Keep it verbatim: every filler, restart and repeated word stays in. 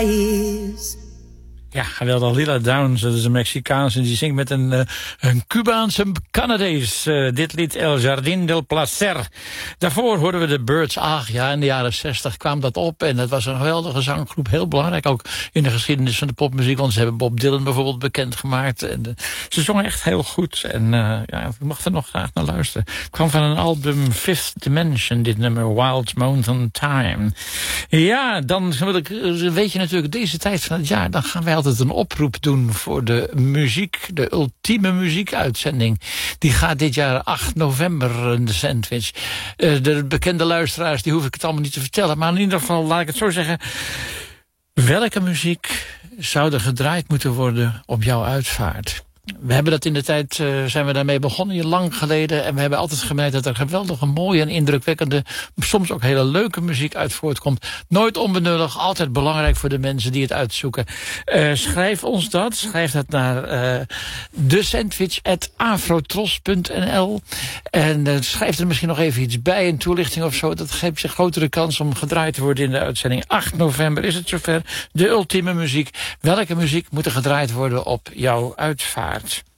Ja, geweldig. Lila Downs, dat is een Mexicaanse en die zingt met een, uh, een Cubaanse Canadees. Uh, dit lied El Jardín del Placer. Daarvoor hoorden we de Birds. Ach ja, in de jaren zestig kwam dat op en dat was een geweldige zanggroep. Heel belangrijk ook in de geschiedenis van de popmuziek, want ze hebben Bob Dylan bijvoorbeeld bekendgemaakt. En uh, ze zongen echt heel goed en uh, ja, ik mag er nog graag naar luisteren. Het kwam van een album Fifth Dimension, dit nummer Wild Mountain Time. Ja, dan wil ik, weet je natuurlijk, deze tijd van het jaar, dan gaan wij altijd een oproep doen voor de muziek, de ultieme muziekuitzending. Die gaat dit jaar acht november in de Sandwich. Uh, de bekende luisteraars, die hoef ik het allemaal niet te vertellen, maar in ieder geval, laat ik het zo zeggen, welke muziek zou er gedraaid moeten worden op jouw uitvaart? We hebben dat in de tijd, uh, zijn we daarmee begonnen, lang geleden. En we hebben altijd gemerkt dat er geweldige, mooie en indrukwekkende, soms ook hele leuke muziek uit voortkomt. Nooit onbenullig, altijd belangrijk voor de mensen die het uitzoeken. Uh, schrijf ons dat. Schrijf dat naar uh, de sandwich at afrotros punt n l. En uh, schrijf er misschien nog even iets bij, een toelichting of zo. Dat geeft je grotere kans om gedraaid te worden in de uitzending. acht november is het zover. De ultieme muziek. Welke muziek moet er gedraaid worden op jouw uitvaart?